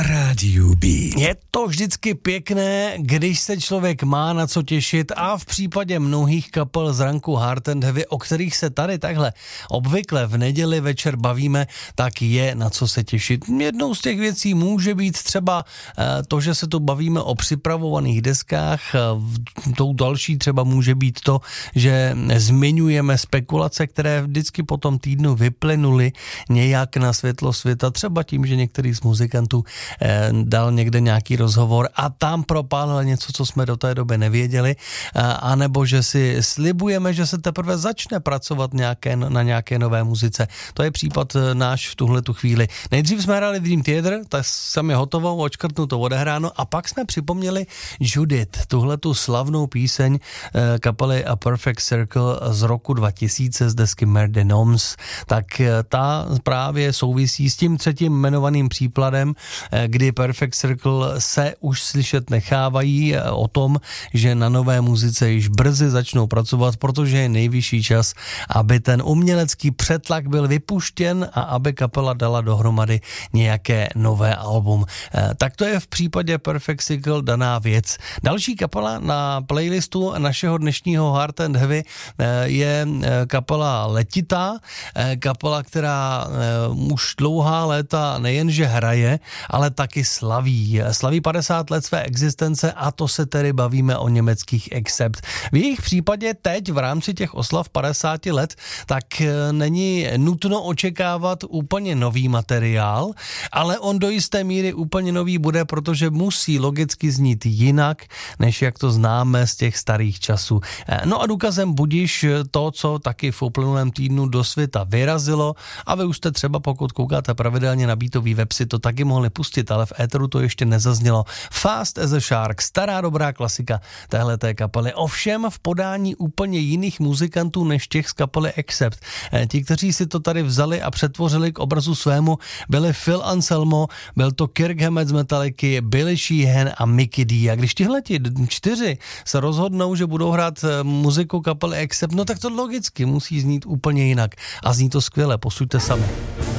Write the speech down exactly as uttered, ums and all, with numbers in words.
na rádiu B. Je to vždycky pěkné, když se člověk má na co těšit a v případě mnohých kapel z ranku Hard and Heavy, o kterých se tady takhle obvykle v neděli večer bavíme, tak je na co se těšit. Jednou z těch věcí může být třeba to, že se tu bavíme o připravovaných deskách, tou další třeba může být to, že zmiňujeme spekulace, které vždycky po tom týdnu vyplynuly nějak na světlo světa, třeba tím, že některý z muzikantů eh, dal někde nějaký rozhovor a tam propálil něco, co jsme do té doby nevěděli, eh, anebo že si slibujeme, že se teprve začne pracovat nějaké, na nějaké nové muzice. To je případ eh, náš v tuhletu chvíli. Nejdřív jsme hráli Dream Theater, tak jsem je hotovou, očkrtnuto, odehráno a pak jsme připomněli Judith, tuhletu slavnou píseň eh, kapely A Perfect Circle z roku dva tisíce z desky Mare de Noms. Tak eh, ta právě souvisí s tím třetím jmenovaným příkladem, kdy Perfect Circle se už slyšet nechávají o tom, že na nové muzice již brzy začnou pracovat, protože je nejvyšší čas, aby ten umělecký přetlak byl vypuštěn a aby kapela dala dohromady nějaké nové album. Tak to je v případě Perfect Circle daná věc. Další kapela na playlistu našeho dnešního Hard and Heavy je kapela Letitá, kapela, která už dlouhá léta nejenže hraje, ale taky slaví. Slaví padesát let své existence a to se tedy bavíme o německých Accept. V jejich případě teď v rámci těch oslav padesáti let tak není nutno očekávat úplně nový materiál, ale on do jisté míry úplně nový bude, protože musí logicky znít jinak, než jak to známe z těch starých časů. No a důkazem budiš to, co taky v uplynulém týdnu do světa vyrazilo a vy už jste třeba, pokud koukáte pravidelně na beatový web, si to taky mohli pustit, ale v éteru to ještě nezaznělo. Fast as a Shark, stará dobrá klasika téhleté kapely. Ovšem v podání úplně jiných muzikantů než těch z kapely Accept. Ti, kteří si to tady vzali a přetvořili k obrazu svému, byli Phil Anselmo, byl to Kirk Hammett z Metallicy, Billy Sheehan a Mikkey D. A když tihleti čtyři se rozhodnou, že budou hrát muziku kapely Accept, no tak to logicky musí znít úplně jinak. A zní to skvěle, posuďte sami.